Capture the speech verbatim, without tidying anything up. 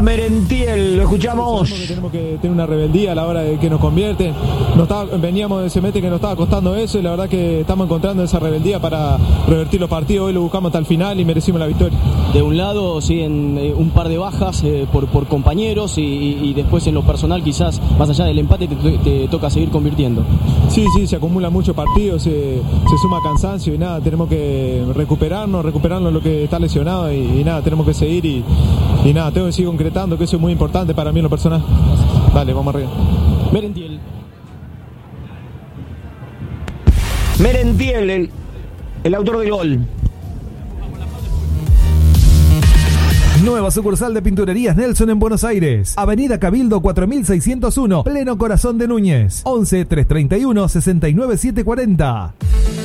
Matías Merentiel, lo escuchamos. Sabemos que tenemos que tener una rebeldía a la hora de que nos convierten. Nos estaba, veníamos de Cemete que nos estaba costando eso y la verdad que estamos encontrando esa rebeldía para revertir los partidos. Hoy lo buscamos hasta el final y merecimos la victoria. De un lado siguen eh, un par de bajas eh, por, por compañeros y, y, y después en lo personal quizás más allá del empate te, te toca seguir convirtiendo. Sí, sí, se acumulan muchos partidos, se, se suma cansancio y nada, tenemos que recuperarnos, recuperarnos lo que está lesionado y, y nada, tenemos que seguir y, y nada, tengo que seguir concretando, que eso es muy importante para mí en lo personal. Dale, vamos arriba. Merentiel. Merentiel, el, el autor del gol. Nueva sucursal de Pinturerías Nelson en Buenos Aires. Avenida Cabildo cuatro mil seiscientos uno, pleno corazón de Núñez. once, trescientos treinta y uno, sesenta y nueve, setecientos cuarenta.